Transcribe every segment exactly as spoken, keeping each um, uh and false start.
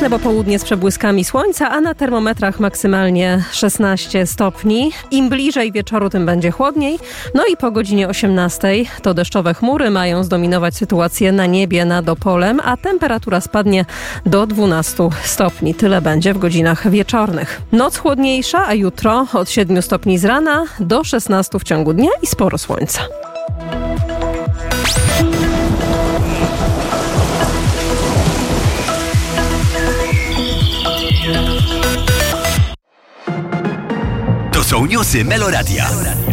Piękne popołudnie z przebłyskami słońca, a na termometrach maksymalnie szesnaście stopni. Im bliżej wieczoru, tym będzie chłodniej. No i po godzinie osiemnastej to deszczowe chmury mają zdominować sytuację na niebie nad Opolem, a temperatura spadnie do dwunastu stopni. Tyle będzie w godzinach wieczornych. Noc chłodniejsza, a jutro od siedmiu stopni z rana do szesnastu w ciągu dnia i sporo słońca. To są newsy Meloradia.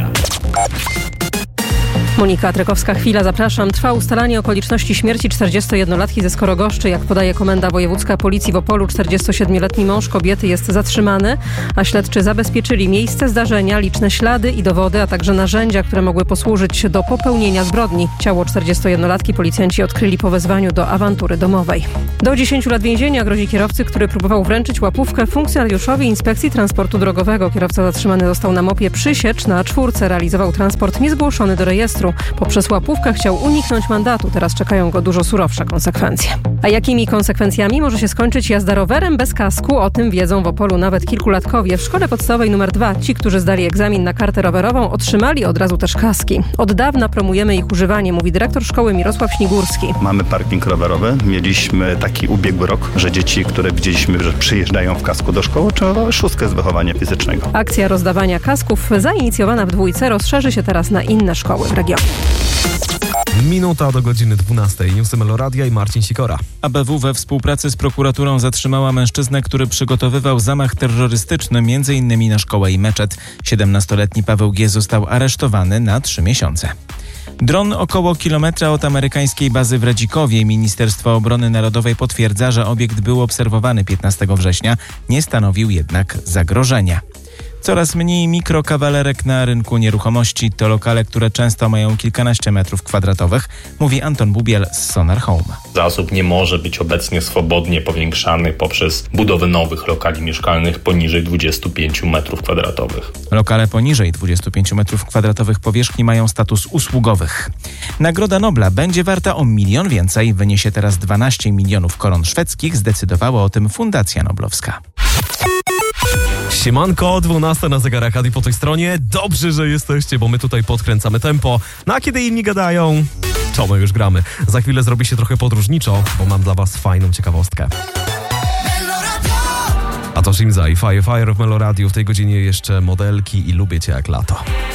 Monika Trykowska-Chwila, zapraszam. Trwa ustalanie okoliczności śmierci czterdziestojednolatki ze Skorogoszczy. Jak podaje Komenda Wojewódzka Policji w Opolu, czterdziestosiedmioletni mąż kobiety jest zatrzymany, a śledczy zabezpieczyli miejsce zdarzenia, liczne ślady i dowody, a także narzędzia, które mogły posłużyć do popełnienia zbrodni. Ciało czterdziestojednolatki policjanci odkryli po wezwaniu do awantury domowej. Do dziesięciu lat więzienia grozi kierowcy, który próbował wręczyć łapówkę funkcjonariuszowi Inspekcji Transportu Drogowego. Kierowca zatrzymany został na mopie Przysiecz na czwórce. Realizował transport niezgłoszony do rejestru. Poprzez łapówkę chciał uniknąć mandatu. Teraz czekają go dużo surowsze konsekwencje. A jakimi konsekwencjami może się skończyć jazda rowerem bez kasku? O tym wiedzą w Opolu nawet kilkulatkowie. W szkole podstawowej numer dwa ci, którzy zdali egzamin na kartę rowerową, otrzymali od razu też kaski. Od dawna promujemy ich używanie, mówi dyrektor szkoły Mirosław Śnigurski. Mamy parking rowerowy. Mieliśmy taki ubiegły rok, że dzieci, które widzieliśmy, że przyjeżdżają w kasku do szkoły, otrzymywały szóstkę z wychowania fizycznego. Akcja rozdawania kasków zainicjowana w Dwójce rozszerzy się teraz na inne szkoły w regionie. Minuta do godziny dwunastej. Newsy Meloradia i Marcin Sikora. A B W we współpracy z prokuraturą zatrzymała mężczyznę, który przygotowywał zamach terrorystyczny między innymi na szkołę i meczet. siedemnastoletni Paweł G. został aresztowany na trzy miesiące. Dron około kilometra od amerykańskiej bazy w Radzikowie. Ministerstwo Obrony Narodowej potwierdza, że obiekt był obserwowany piętnastego września, nie stanowił jednak zagrożenia. Coraz mniej mikrokawalerek na rynku nieruchomości. To lokale, które często mają kilkanaście metrów kwadratowych, mówi Anton Bubiel z Sonar Home. Zasób nie może być obecnie swobodnie powiększany poprzez budowę nowych lokali mieszkalnych poniżej dwudziestu pięciu metrów kwadratowych. Lokale poniżej dwudziestu pięciu metrów kwadratowych powierzchni mają status usługowych. Nagroda Nobla będzie warta o milion więcej. Wyniesie teraz dwanaście milionów koron szwedzkich. Zdecydowała o tym Fundacja Noblowska. Siemanko, dwunasta na zegarach, a po tej stronie dobrze, że jesteście, bo my tutaj podkręcamy tempo. No a kiedy inni gadają, to my już gramy. Za chwilę zrobi się trochę podróżniczo, bo mam dla was fajną ciekawostkę. A to Shimza i Fire Fire w Meloradiu. W tej godzinie jeszcze modelki i lubię cię jak lato.